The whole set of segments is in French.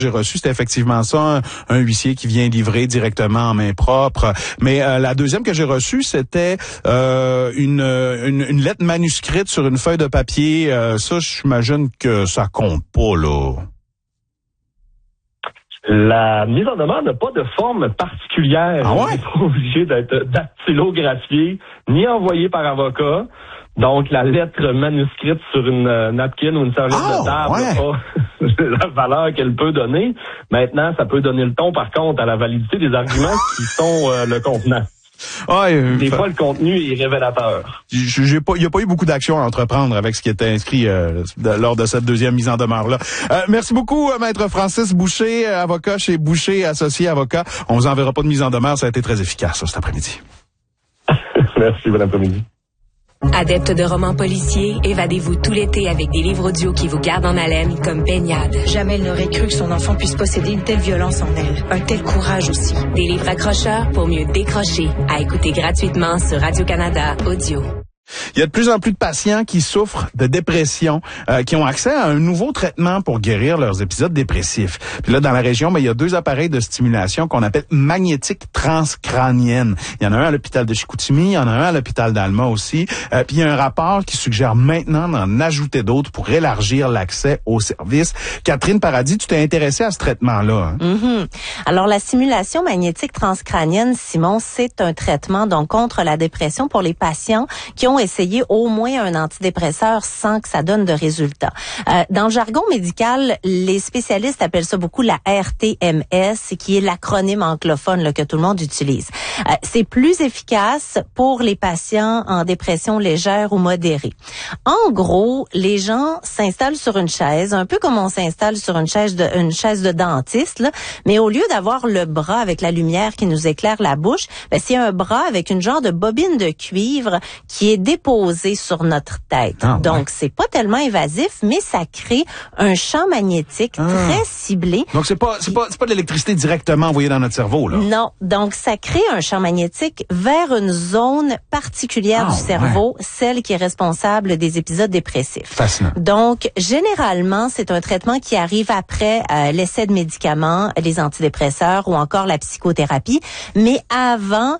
J'ai reçu, c'était effectivement ça, un huissier qui vient livrer directement en main propre. Mais la deuxième que j'ai reçue, c'était une lettre manuscrite sur une feuille de papier. Ça, j'imagine que ça compte pas, là. La mise en demeure n'a pas de forme particulière. Ah ouais? On n'est pas obligé d'être dactylographié ni envoyé par avocat. Donc, la lettre manuscrite sur une napkin ou une serviette de table n'a pas la valeur qu'elle peut donner. Maintenant, ça peut donner le ton, par contre, à la validité des arguments qui sont le contenant. Des fois, le contenu est révélateur. Il n'y a pas eu beaucoup d'actions à entreprendre avec ce qui était inscrit lors de cette deuxième mise en demeure-là. Merci beaucoup, Maître Francis Boucher, avocat chez Boucher Associés Avocats. On vous enverra pas de mise en demeure, ça a été très efficace cet après-midi. Merci, bon après-midi. Adepte de romans policiers, évadez-vous tout l'été avec des livres audio qui vous gardent en haleine comme Baignade. Jamais elle n'aurait cru que son enfant puisse posséder une telle violence en elle. Un tel courage aussi. Des livres accrocheurs pour mieux décrocher. À écouter gratuitement sur Radio-Canada Audio. Il y a de plus en plus de patients qui souffrent de dépression, qui ont accès à un nouveau traitement pour guérir leurs épisodes dépressifs. Puis là, dans la région, il y a 2 appareils de stimulation qu'on appelle magnétique transcrânienne. Il y en a un à l'hôpital de Chicoutimi, il y en a un à l'hôpital d'Alma aussi. Puis il y a un rapport qui suggère maintenant d'en ajouter d'autres pour élargir l'accès au service. Catherine Paradis, tu t'es intéressée à ce traitement-là. Hein? Mm-hmm. Alors, la stimulation magnétique transcrânienne, Simon, c'est un traitement donc contre la dépression pour les patients qui ont essayé au moins un antidépresseur sans que ça donne de résultats. Dans le jargon médical, les spécialistes appellent ça beaucoup la RTMS, qui est l'acronyme anglophone là, que tout le monde utilise. C'est plus efficace pour les patients en dépression légère ou modérée. En gros, les gens s'installent sur une chaise, un peu comme on s'installe sur une chaise de dentiste, là, mais au lieu d'avoir le bras avec la lumière qui nous éclaire la bouche, c'est un bras avec une genre de bobine de cuivre qui est déposé sur notre tête. Donc, c'est pas tellement invasif, mais ça crée un champ magnétique très ciblé. Donc, c'est pas de l'électricité directement envoyée dans notre cerveau, là. Non. Donc, ça crée un champ magnétique vers une zone particulière du cerveau, celle qui est responsable des épisodes dépressifs. Fascinant. Donc, généralement, c'est un traitement qui arrive après l'essai de médicaments, les antidépresseurs ou encore la psychothérapie, mais avant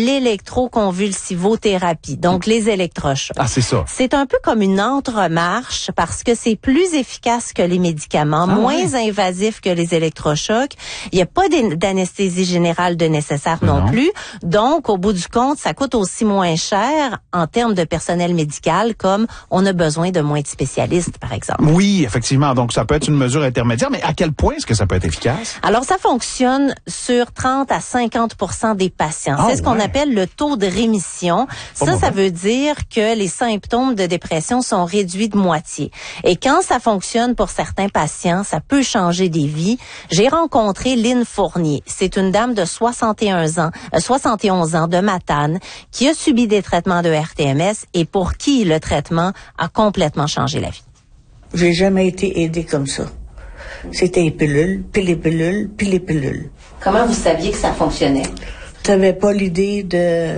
l'électroconvulsivothérapie. Donc, les électrochocs. Ah, c'est ça. C'est un peu comme une entremarche parce que c'est plus efficace que les médicaments, moins invasif que les électrochocs. Il n'y a pas d'anesthésie générale de nécessaire non plus. Donc, au bout du compte, ça coûte aussi moins cher en termes de personnel médical, comme on a besoin de moins de spécialistes, par exemple. Oui, effectivement. Donc, ça peut être une mesure intermédiaire, mais à quel point est-ce que ça peut être efficace? Alors, ça fonctionne sur 30 à 50% des patients. C'est ce qu'on appelle le taux de rémission. Ça veut dire que les symptômes de dépression sont réduits de moitié. Et quand ça fonctionne pour certains patients, ça peut changer des vies. J'ai rencontré Lynn Fournier. C'est une dame de 71 ans de Matane qui a subi des traitements de RTMS et pour qui le traitement a complètement changé la vie. J'ai jamais été aidée comme ça. C'était les pilules, puis les pilules, puis les pilules. Comment vous saviez que ça fonctionnait? T'avais pas l'idée de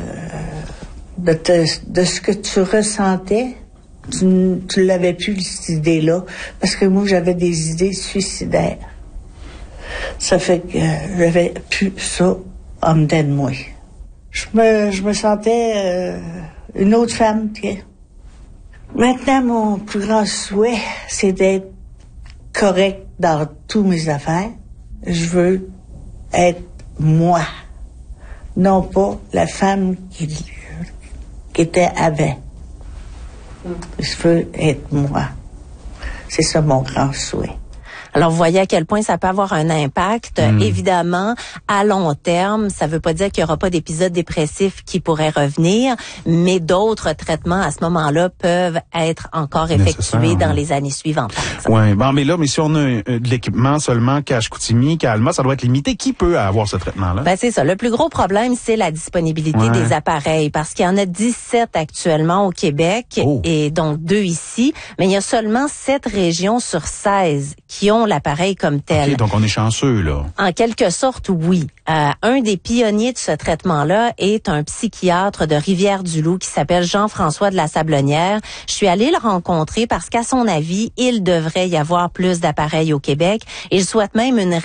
ce que tu ressentais. Tu l'avais plus, cette idée-là. Parce que moi, j'avais des idées suicidaires. Ça fait que j'avais plus ça en dedans de moi. Je me sentais une autre femme, tiens. Maintenant, mon plus grand souhait, c'est d'être correct dans toutes mes affaires. Je veux être moi. Non pas la femme qui était avant. Je veux être moi. C'est ça mon grand souhait. Alors, vous voyez à quel point ça peut avoir un impact. Évidemment, à long terme, ça veut pas dire qu'il y aura pas d'épisodes dépressifs qui pourraient revenir, mais d'autres traitements à ce moment-là peuvent être encore effectués dans les années suivantes. Oui, mais si on a de l'équipement seulement qu'à Chicoutimi, qu'à Alma, ça doit être limité. Qui peut avoir ce traitement-là? C'est ça. Le plus gros problème, c'est la disponibilité des appareils, parce qu'il y en a 17 actuellement au Québec, et donc 2 ici, mais il y a seulement 7 régions sur 16 qui ont ont l'appareil comme tel. OK, donc on est chanceux, là. En quelque sorte, oui. Un des pionniers de ce traitement-là est un psychiatre de Rivière-du-Loup qui s'appelle Jean-François de la Sablonnière. Je suis allée le rencontrer parce qu'à son avis, il devrait y avoir plus d'appareils au Québec. Il souhaite même une